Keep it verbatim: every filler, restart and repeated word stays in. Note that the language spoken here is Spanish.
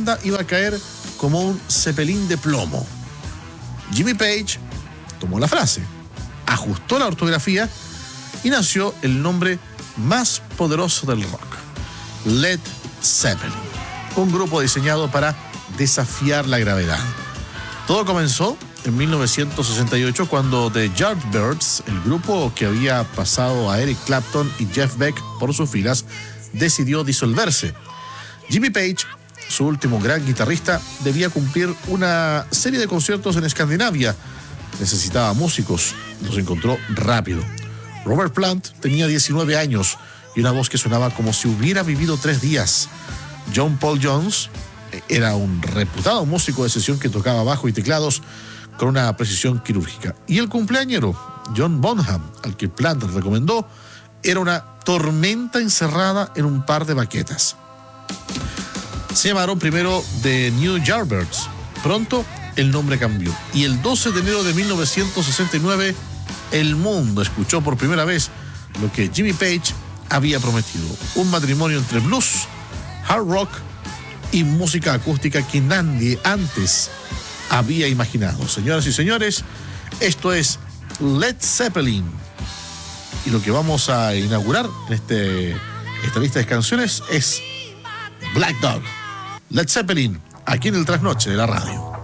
banda iba a caer como un cepelín de plomo. Jimmy Page tomó la frase, ajustó la ortografía y nació el nombre más poderoso del rock, Led Zeppelin, un grupo diseñado para desafiar la gravedad. Todo comenzó en mil novecientos sesenta y ocho cuando The Yardbirds, el grupo que había pasado a Eric Clapton y Jeff Beck por sus filas, decidió disolverse. Jimmy Page, su último gran guitarrista, debía cumplir una serie de conciertos en Escandinavia. Necesitaba músicos, los encontró rápido. Robert Plant tenía diecinueve años y una voz que sonaba como si hubiera vivido tres días. John Paul Jones era un reputado músico de sesión que tocaba bajo y teclados con una precisión quirúrgica. Y el cumpleañero, John Bonham, al que Plant recomendó, era una tormenta encerrada en un par de baquetas. Se llamaron primero The New Yardbirds. Pronto el nombre cambió. Y el doce de enero de mil novecientos sesenta y nueve, el mundo escuchó por primera vez lo que Jimmy Page había prometido. Un matrimonio entre blues, hard rock y música acústica que nadie antes había imaginado. Señoras y señores, esto es Led Zeppelin. Y lo que vamos a inaugurar en este, esta lista de canciones es Black Dog. Led Zeppelin, aquí en el Trasnoche de la radio.